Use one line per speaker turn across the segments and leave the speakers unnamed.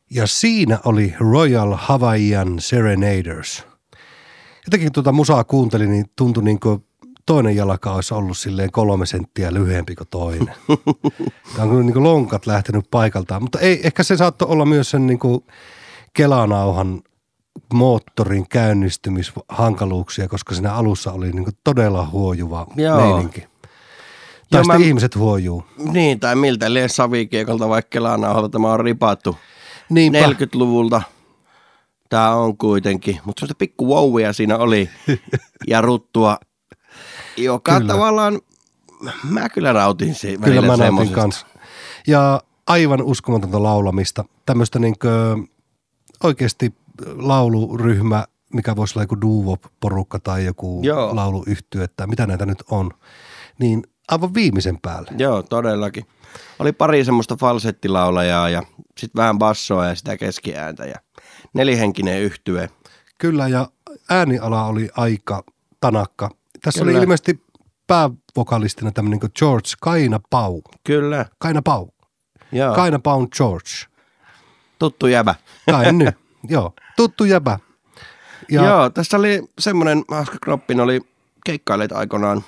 Ja siinä oli Royal Hawaiian Serenaders. Jotenkin tuota musaa kuuntelin, niin tuntui niin kuin toinen jalka olisi ollut silleen 3 senttiä lyhyempi kuin toinen. Tämä on kyllä niin kuin lonkat lähtenyt paikaltaan, mutta ei, ehkä se saattoi olla myös sen niin kuin kelanauhan moottorin käynnistymishankaluuksia, koska siinä alussa oli niin kuin todella huojuva meininki. Tai sitten ihmiset huojuu.
Niin, tai miltä lie savikiekolta vaikka kelanauhalla tämä on ripattu.
Niinpä.
40-luvulta tämä on kuitenkin, mutta sellaista pikku wowia siinä oli ja ruttua, joka kyllä. Tavallaan, mä kyllä nautin se.
Kyllä mä nautin kanssa. Ja aivan uskomatonta laulamista. Tämmöistä niinkö oikeasti lauluryhmä, mikä voisi olla joku doo-wop-porukka tai joku lauluyhtye, että mitä näitä nyt on, niin aivan viimeisen päälle.
Joo, todellakin. Oli pari semmoista falsettilaulajaa ja sitten vähän bassoa ja sitä keskiääntä ja 4-henkinen yhtye.
Kyllä, ja ääniala oli aika tanakka. Tässä oli ilmeisesti päävokalistina tämmöinen kuin George Kainapau.
Kyllä.
Kainapau.
Joo.
Kainapau George.
Tuttu jäbä.
Kai nyt, joo. Tuttu jäbä. Ja
joo, tässä oli semmoinen hauska kroppin, oli keikkailet aikoinaan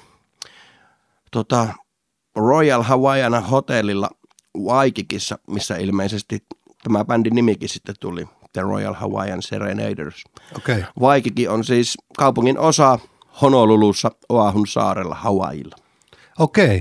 Royal Hawaiian hotellilla Waikikissa, missä ilmeisesti tämä bändin nimikin sitten tuli, The Royal Hawaiian Serenaders.
Okay.
Waikiki on siis kaupungin osa Honolulussa Oahun saarella Hawaiilla.
Okei.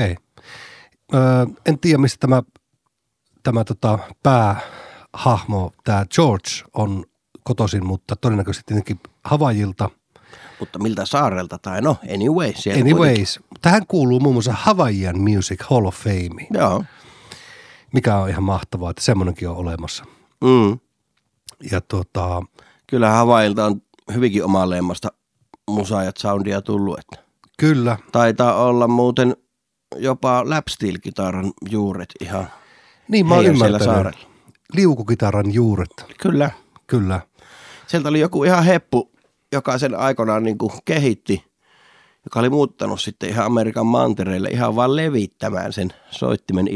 En tiedä, mistä tämä päähahmo, tämä George on kotoisin, mutta todennäköisesti tietenkin Hawaiilta.
Mutta miltä saarelta tai no, anyways.
Anyways. Tähän kuuluu muun muassa Hawaiian Music Hall of Fame.
Joo.
Mikä on ihan mahtavaa, että semmoinenkin on olemassa.
Mm.
Ja
kyllä Hawaiilta on hyvinkin omanleimasta musaajat soundia tullut. Että
kyllä.
Taitaa olla muuten jopa lapsteel-kitaran juuret ihan
niin mä oon ymmärtänyt.
Saarella.
Liukukitaran juuret.
Kyllä. Sieltä oli joku ihan heppu, joka sen aikanaan niin kuin kehitti, joka oli muuttanut sitten ihan Amerikan mantereelle ihan vaan levittämään sen soittimen